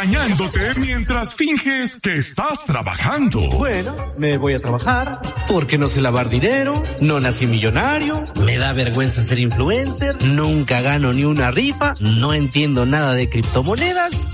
regañándote mientras finges que estás trabajando. Bueno, me voy a trabajar porque no sé lavar dinero, no nací millonario, me da vergüenza ser influencer, nunca gano ni una rifa, no entiendo nada de criptomonedas.